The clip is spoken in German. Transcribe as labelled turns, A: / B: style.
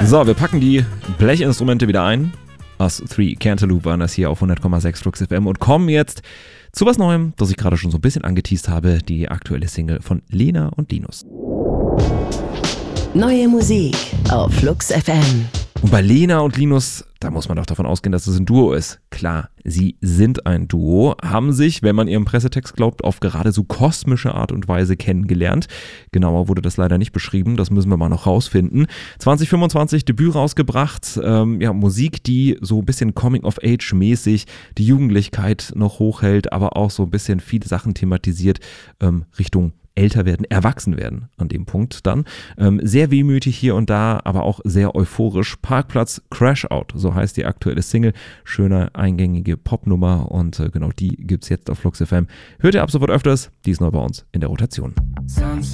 A: So, wir packen die Blechinstrumente wieder ein. Us 3 Cantaloupe waren das hier auf 100,6 Flux FM und kommen jetzt zu was Neuem, das ich gerade schon so ein bisschen angeteast habe, die aktuelle Single von Lena und Linus.
B: Neue Musik auf Flux FM.
A: Und bei Lena und Linus, da muss man doch davon ausgehen, dass es ein Duo ist. Klar, sie sind ein Duo, haben sich, wenn man ihrem Pressetext glaubt, auf geradezu kosmische Art und Weise kennengelernt. Genauer wurde das leider nicht beschrieben, das müssen wir mal noch rausfinden. 2025 Debüt rausgebracht, Musik, die so ein bisschen Coming-of-Age-mäßig die Jugendlichkeit noch hochhält, aber auch so ein bisschen viele Sachen thematisiert Richtung älter werden, erwachsen werden an dem Punkt dann. Sehr wehmütig hier und da, aber auch sehr euphorisch. Parkplatz Crash Out, so heißt die aktuelle Single. Schöne, eingängige Popnummer und genau die gibt's jetzt auf Flux FM. Hört ihr ab sofort öfters, die ist neu bei uns in der Rotation.